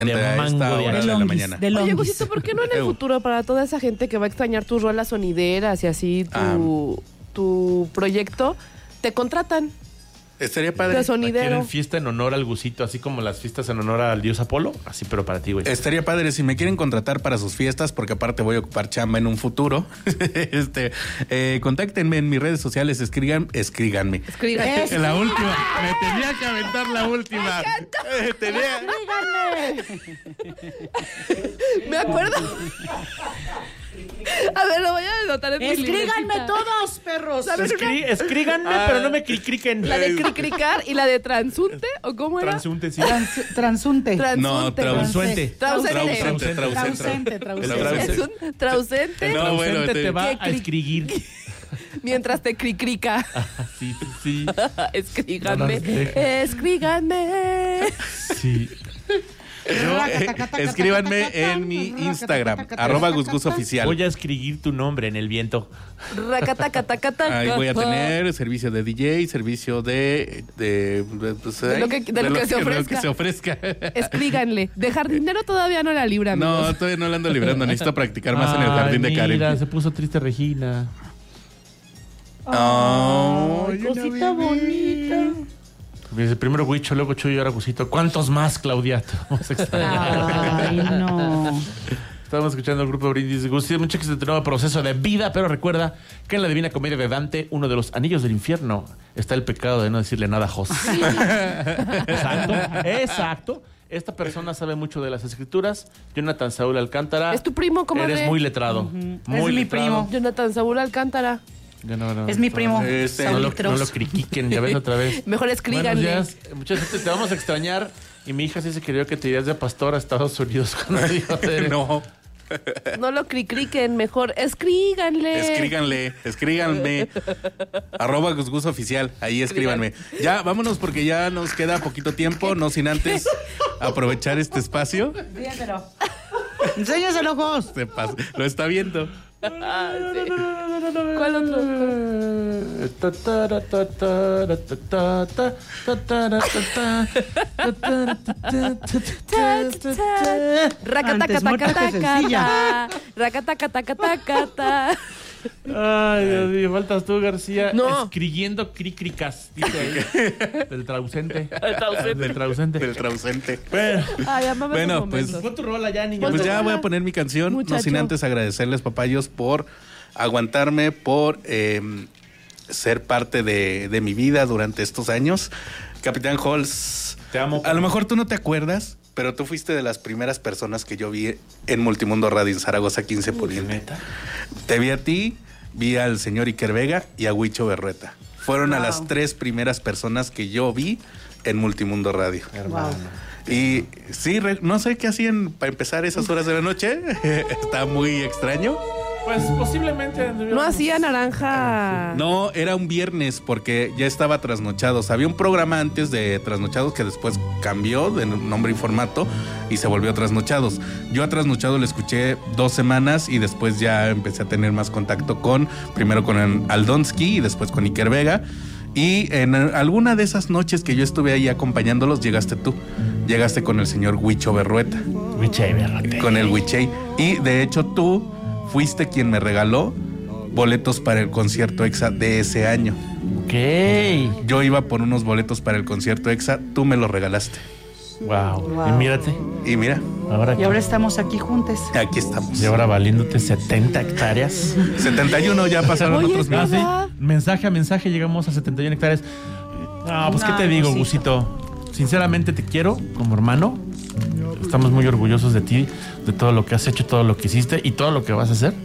De a mango esta de hora de la longuis, mañana. de Oye, longuis. Gusito, ¿por qué no en el futuro para toda esa gente que va a extrañar tus rolas sonideras y así tu proyecto, te contratan Estaría de padre. sonidero? Quieren fiesta en honor al Gusito, así como las fiestas en honor al dios Apolo, así pero para ti, güey. Estaría padre si me quieren contratar para sus fiestas, porque aparte voy a ocupar chamba en un futuro. Contáctenme en mis redes sociales, escríganme. Escriban. La última. Me tenía que aventar la última. Me acuerdo. A ver, lo voy a anotar en mi Escríganme libretita. todos, perros. ¿Sabes una? Escríganme, pero no me cricriquen. La de cricricar y la de transunte, ¿o cómo era? Transunte, sí. Transunte. No, Trausuente. Trausente. Trausente. Es un trausente No, bueno, Trausente te va que a escribir. mientras te cricrica. Sí, sí, Escríganme. No nos dejes. Escríganme. sí. Escríbanme en mi Instagram, @gusgusoficial. Voy a escribir tu nombre en el viento. Racatacatacata. Ahí voy a tener servicio de DJ, servicio de lo que se ofrezca. Escríganle. De jardinero todavía no la libra, amigos. No, todavía no la ando librando. Necesito practicar más en el jardín de Mira, Karen. se puso triste Regina. Ay, Cosita bonita. Dice, primero Huicho, luego Chuyo y ahora Gusito. ¿Cuántos más, Claudia? Te vamos a extrañar. Ay, no. Estábamos escuchando el grupo Brindis. Gusito, mucho que se te nuevo proceso de vida, pero recuerda que en la Divina Comedia de Dante, uno de los anillos del infierno, está el pecado de no decirle nada a José. Exacto. Esta persona sabe mucho de las escrituras. Jonathan Saúl Alcántara. Es tu primo, comadre. Eres muy letrado. Es mi primo. Jonathan Saúl Alcántara. Es mi primo. No lo critiquen, ya ves otra vez. Mejor escríganle. Buenos días. Mucha gente te vamos a extrañar. Y mi hija sí se quería que te irías de pastor a Estados Unidos cuando dijo No, No lo cricriquen, mejor escríganle. escríganme. @gusgusoficial. Ahí escríbanme. Ya, vámonos porque ya nos queda poquito tiempo, no sin antes aprovechar este espacio. Enséñaselo. Enséñaselo, ojos. Lo está viendo. Ah, sí. ¿Cuál otro? Racatacatacatacata. Racatacatacatacata. Ay, Dios mío, faltas tú, García. No. Escribiendo cricricas. Dice ahí. Del trausente. Del trausente. Del trausente. Bueno, Ay, amame Bueno, esos pues, momentos. pon tu rola ya, niño. Pues ya voy a poner mi canción, no Muchacho. sin antes agradecerles, papayos, por aguantarme, por ser parte de mi vida durante estos años. Capitán Halls, Te amo. a lo mejor tú no te acuerdas, pero tú fuiste de las primeras personas que yo vi en Multimundo Radio en Zaragoza 15 Poniente. ¿Neta? Te vi a ti, vi al señor Iker Vega y a Huicho Berrueta. Fueron a las 3 primeras personas que yo vi en Multimundo Radio. Hermano. Y sí, no sé qué hacían para empezar esas horas de la noche. Está muy extraño. Pues posiblemente. No hacía naranja. No, era un viernes porque ya estaba Trasnochados. Había un programa antes de Trasnochados que después cambió de nombre y formato y se volvió Trasnochados. Yo a Trasnochados lo escuché 2 semanas y después ya empecé a tener más contacto primero con Aldonsky y después con Iker Vega. Y en alguna de esas noches que yo estuve ahí acompañándolos, llegaste tú. Llegaste con el señor Huicho Berrueta. Huiche, Berrueta. Con el Huichey. Y de hecho tú fuiste quien me regaló boletos para el concierto EXA de ese año. Ok. Yo iba por unos boletos para el concierto EXA, tú me los regalaste. Wow. Y mírate. Y mira, Y ahora estamos aquí juntos. aquí estamos. Y ahora valiéndote 70 hectáreas. 71 ya pasaron Oye, otros es más. verdad. Mensaje a mensaje llegamos a 71 hectáreas. No, pues qué te digo, Gusito. Sinceramente te quiero como hermano. Estamos muy orgullosos de ti, de todo lo que has hecho, todo lo que hiciste y todo lo que vas a hacer.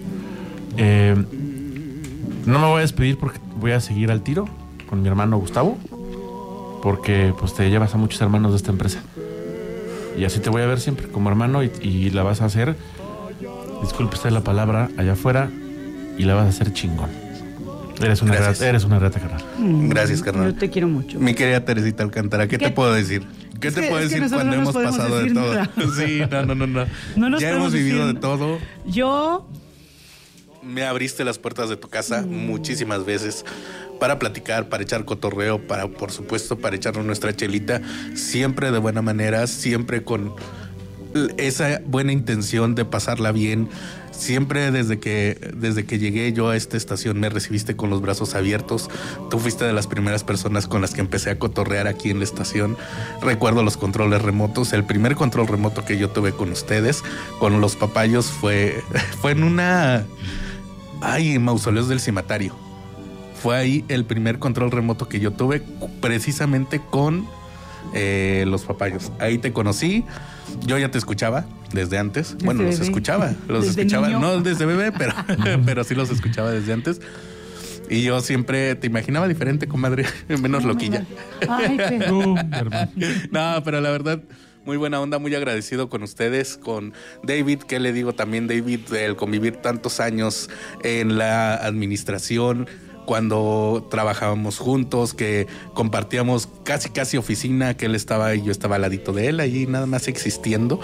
No me voy a despedir porque voy a seguir al tiro con mi hermano Gustavo, porque pues te llevas a muchos hermanos de esta empresa. Y así te voy a ver siempre como hermano y la vas a hacer, disculpe usted la palabra, allá afuera, y la vas a hacer chingón. Eres una rata, carnal. Gracias, carnal. Yo te quiero mucho. Mi querida Teresita Alcántara, ¿qué te puedo decir? ¿Qué te puedo decir nosotros cuando no nos hemos podemos pasado de decir todo? nada. Sí, no. No nos Ya podemos hemos vivido decir- de todo. Yo, Me abriste las puertas de tu casa muchísimas veces para platicar, para echar cotorreo, por supuesto, para echarnos nuestra chelita, siempre de buena manera, siempre con esa buena intención de pasarla bien. Siempre desde que llegué yo a esta estación me recibiste con los brazos abiertos. Tú fuiste de las primeras personas con las que empecé a cotorrear aquí en la estación. Recuerdo los controles remotos. El primer control remoto que yo tuve con ustedes, con los papayos, fue en Mausoleos del Cimatario. Fue ahí el primer control remoto que yo tuve, precisamente con los papayos. Ahí te conocí. Yo ya te escuchaba desde antes. Desde bueno, bebé. los escuchaba. Niño. No desde bebé, pero sí los escuchaba desde antes. Y yo siempre te imaginaba diferente, comadre, menos loquilla. Ay, hermano. No, pero la verdad, muy buena onda, muy agradecido con ustedes, con David. ¿Qué le digo también, David? El convivir tantos años en la administración, cuando trabajábamos juntos, que compartíamos casi oficina, que él estaba y yo estaba al ladito de él, ahí nada más existiendo.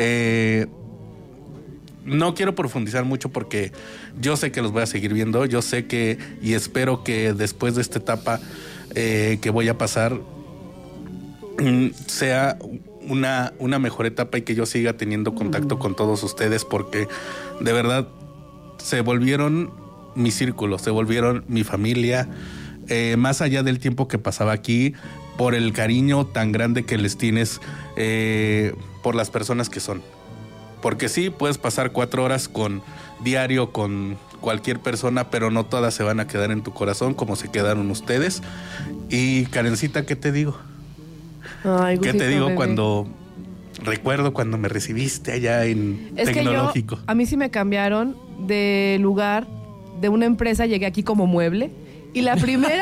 No quiero profundizar mucho porque yo sé que los voy a seguir viendo, yo sé que y espero que después de esta etapa que voy a pasar sea una mejor etapa y que yo siga teniendo contacto con todos ustedes, porque de verdad se volvieron mi círculo, se volvieron mi familia, más allá del tiempo que pasaba aquí, por el cariño tan grande que les tienes por las personas que son. Porque sí, puedes pasar 4 horas diario con cualquier persona, pero no todas se van a quedar en tu corazón como se quedaron ustedes. Y Karencita, ¿qué te digo? Ay, ¿Qué te digo bebé. Recuerdo cuando me recibiste allá en Es Tecnológico? que a mí sí me cambiaron de lugar, de una empresa, llegué aquí como mueble. Y la primera...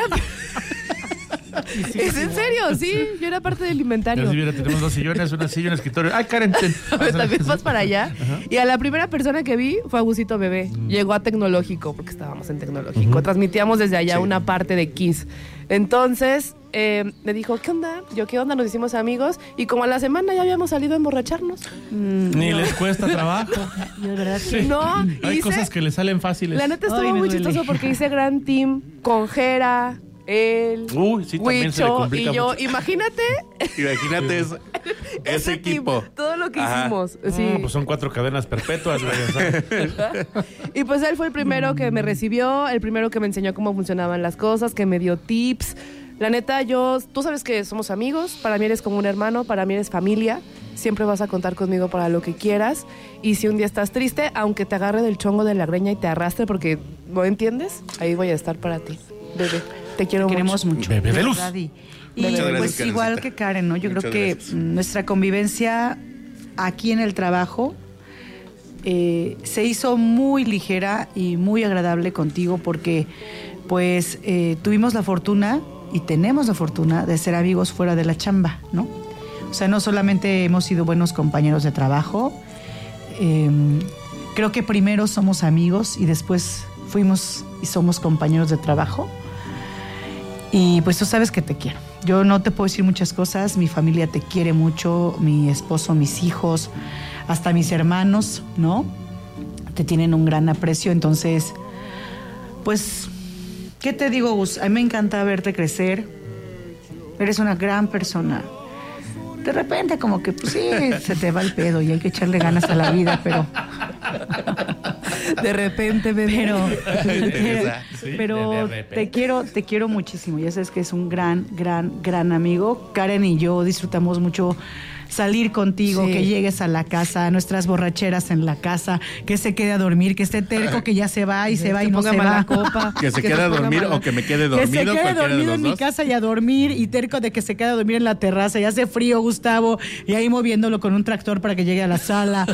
¿Es en serio? Sí, yo era parte del inventario. Mira, tenemos 2 sillones, una silla, un escritorio. ¡Ay, Karen! También vas para allá. Y a la primera persona que vi fue Agusito Bebé. Llegó a Tecnológico, porque estábamos en Tecnológico. Transmitíamos desde allá una parte de Kiss. Entonces, me dijo, ¿qué onda? Yo, ¿qué onda? Nos hicimos amigos. Y como a la semana ya habíamos salido a emborracharnos. Ni les cuesta trabajo. Yo de verdad que... No, Hay cosas que le salen fáciles. La neta estuvo Ay, me muy duele. chistoso porque hice gran team con Jera, él, Uy, sí, también se le Huicho complica y yo. mucho. Imagínate Imagínate ese equipo. todo lo que Ajá. hicimos. Sí. No, pues son 4 cadenas perpetuas, güey. O sea, Y pues él fue el primero que me recibió, el primero que me enseñó cómo funcionaban las cosas, que me dio tips. La neta, tú sabes que somos amigos, para mí eres como un hermano, para mí eres familia. Siempre vas a contar conmigo para lo que quieras. Y si un día estás triste, aunque te agarre del chongo de la greña y te arrastre porque no entiendes, ahí voy a estar para ti, bebé. Te quiero queremos mucho. mucho. Bebé de luz. verdad, Y Muchas gracias, pues Karencita. igual que Karen, ¿no? Yo Muchas creo que gracias. nuestra convivencia aquí en el trabajo se hizo muy ligera y muy agradable contigo porque pues tuvimos la fortuna y tenemos la fortuna de ser amigos fuera de la chamba, ¿no? O sea, no solamente hemos sido buenos compañeros de trabajo, creo que primero somos amigos y después fuimos y somos compañeros de trabajo. Y pues tú sabes que te quiero. Yo no te puedo decir muchas cosas, mi familia te quiere mucho, mi esposo, mis hijos, hasta mis hermanos, ¿no? Te tienen un gran aprecio, entonces, pues, ¿qué te digo, Gus? A mí me encanta verte crecer, eres una gran persona. De repente como que, pues sí, se te va el pedo y hay que echarle ganas a la vida, pero... De repente, bebé. Pero de repente. te quiero muchísimo. Ya sabes que es un gran amigo. Karen y yo disfrutamos mucho salir contigo, Sí. que llegues a la casa, nuestras borracheras en la casa, que se quede a dormir, que esté terco, que ya se va y se va y no se ponga va. mala copa. Que se quede a ponga dormir mala- o que me quede Que dormido. se quede cualquiera de dormido los en mi dos. casa y a dormir, y terco de que se quede a dormir en la terraza. Ya hace frío, Gustavo, y ahí moviéndolo con un tractor para que llegue a la sala.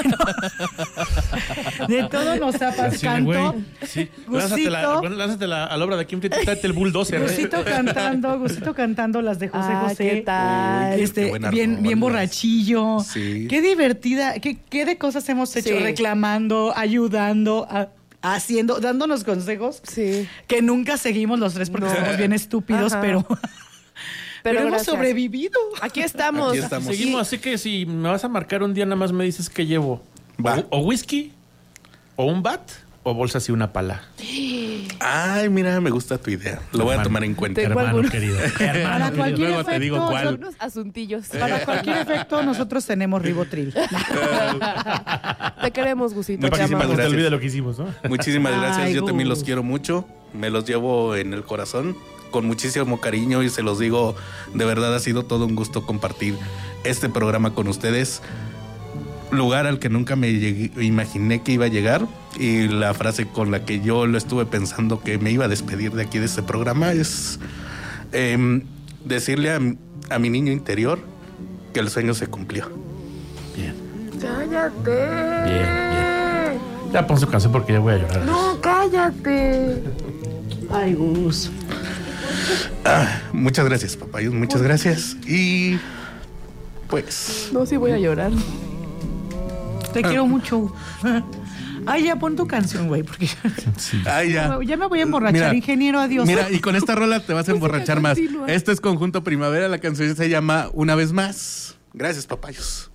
De todo nos tapas sí, güey. canto. Sí. Gusito. Lánzatela a la obra de aquí, tráete el bulldozer. Gusito cantando las de José Ah, José. ¿qué tal? Uy, qué buenas bien rolas. borrachillo. Sí. Qué divertida, qué de cosas hemos hecho, Sí. reclamando, ayudando, haciendo, dándonos consejos Sí. que nunca seguimos los tres porque No. somos bien estúpidos, Ajá. pero hemos gracias. sobrevivido. Aquí estamos. Aquí estamos. Seguimos, así que si me vas a marcar un día, nada más me dices que llevo Va. o whisky, o un bat, o bolsas y una pala. Ay, mira, me gusta tu idea. Lo voy a tomar en cuenta. Tengo Hermano algún- querido. Para Hermano querido. cualquier Luego te digo efecto, cuál. Son unos asuntillos. Para cualquier efecto, nosotros tenemos Ribotril. Te queremos, Gusito. Para que te no se amamos. te olvide lo que hicimos, ¿no? Muchísimas gracias. Ay, Yo también los Gus. quiero mucho. Me los llevo en el corazón con muchísimo cariño y se los digo, de verdad ha sido todo un gusto compartir este programa con ustedes. Lugar al que nunca imaginé que iba a llegar, y la frase con la que yo lo estuve pensando que me iba a despedir de aquí de este programa es decirle a mi niño interior que el sueño se cumplió. Bien. ¡Cállate! Bien. Ya pon su canción porque ya voy a llorar. ¡No, cállate! Ay, Gus. Muchas gracias, papayos, muchas gracias. Y pues No, sí voy a llorar. Te quiero mucho. Ay, ya pon tu canción, güey, porque ay, ya. ya me voy a emborrachar, Mira, ingeniero, adiós. Mira, y con esta rola te vas a Música emborrachar más. continua. Esto es Conjunto Primavera, la canción se llama Una vez más. Gracias, papayos.